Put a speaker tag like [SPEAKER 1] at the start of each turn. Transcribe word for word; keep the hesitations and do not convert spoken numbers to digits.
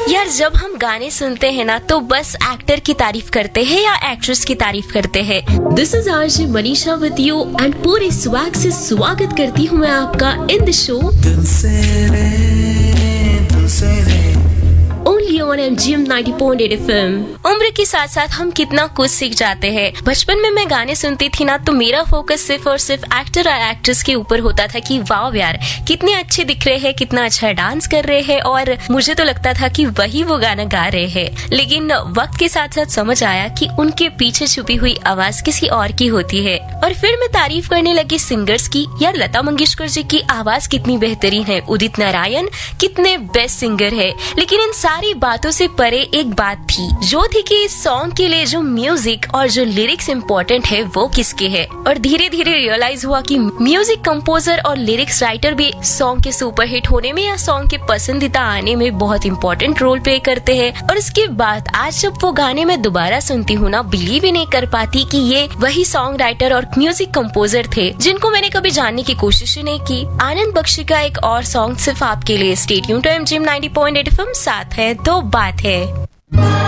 [SPEAKER 1] यार जब हम गाने सुनते हैं ना तो बस एक्टर की तारीफ करते हैं या एक्ट्रेस की तारीफ करते हैं। This is RJ Manisha with you and पूरे स्वैग से स्वागत करती हूँ मैं आपका in the show only on M G M ninety point eight F M. उम्र के साथ साथ हम कितना कुछ सीख जाते हैं। बचपन में मैं गाने सुनती थी ना तो मेरा फोकस सिर्फ और सिर्फ एक्टर और एक्ट्रेस के ऊपर होता था कि वाह यार कितने अच्छे दिख रहे हैं, कितना अच्छा डांस कर रहे हैं, और मुझे तो लगता था कि वही वो गाना गा रहे हैं। लेकिन वक्त के साथ साथ समझ आया कि उनके पीछे छुपी हुई आवाज किसी और की होती है। और फिर मैं तारीफ करने लगी सिंगर्स की। यार लता मंगेशकर जी की आवाज कितनी बेहतरीन है, उदित नारायण कितने बेस्ट सिंगर है। लेकिन इन सारी बातों से परे एक बात थी, जो थी कि इस सॉन्ग के लिए जो म्यूजिक और जो लिरिक्स इम्पोर्टेंट है वो किसके है। और धीरे धीरे रियलाइज हुआ कि म्यूजिक कंपोजर और लिरिक्स राइटर भी सॉन्ग के सुपरहिट होने में या सॉन्ग के पसंदीदा आने में बहुत इम्पोर्टेंट रोल प्ले करते हैं। और इसके बाद आज जब वो गाने में दोबारा सुनती हूँ ना, बिलीव ही नहीं कर पाती कि ये वही सॉन्ग राइटर और म्यूजिक कंपोजर थे जिनको मैंने कभी जानने की कोशिश ही नहीं की। आनंद बख्शी का एक और सॉन्ग सिर्फ आपके लिए। Stay tuned to M G M ninety point eight F M, साथ है तो बात है।